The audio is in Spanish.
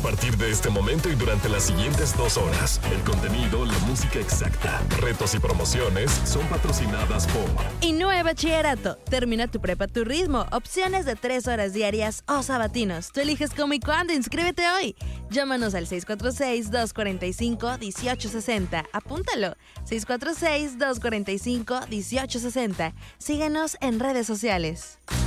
partir de este momento y durante las siguientes 2 horas, el contenido, la música exacta, retos y promociones son patrocinadas por Innove Bachillerato. Termina tu prepa a tu ritmo. Opciones de 3 horas diarias o sabatinos. Tú eliges cómo y cuándo. Inscríbete hoy. Llámanos al 646-245-1860. Apúntalo. 646-245-1860. Síguenos en redes sociales.